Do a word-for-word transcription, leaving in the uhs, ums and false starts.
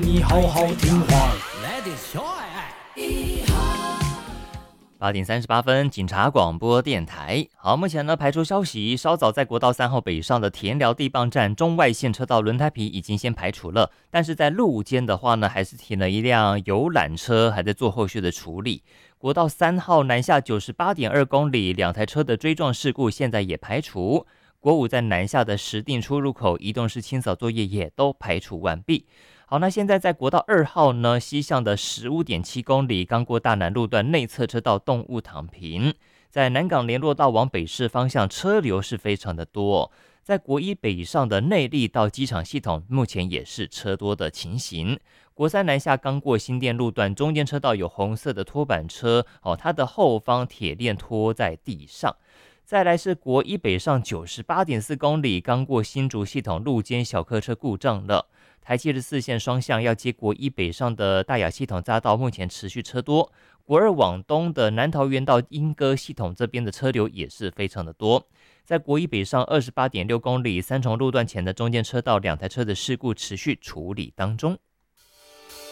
你好好听话。 八点三十八分，警察广播电台。好，目前呢排除消息，稍早在国道三号北上的田寮地磅站中外线车道轮胎皮已经先排除了，但是在路肩的话呢，还是停了一辆游览车，还在做后续的处理。国道三号南下九十八点二公里，两台车的追撞事故现在也排除。国五在南下的石碇出入口移动式清扫作业也都排除完毕。好，那现在在国道二号呢，西向的十五点七公里，刚过大南路段内侧车道动物躺平，在南港联络道往北市方向车流是非常的多。在国一北上的内壢到机场系统，目前也是车多的情形。国三南下刚过新店路段，中间车道有红色的拖板车，哦，它的后方铁链拖在地上。再来是国一北上九十八点四公里，刚过新竹系统路肩小客车故障了。台七十四线双向要接国一北上的大雅系统匝道，目前持续车多。国二往东的南桃园到莺歌系统这边的车流也是非常的多。在国一北上二十八点六公里，三重路段前的中间车道两台车的事故持续处理当中。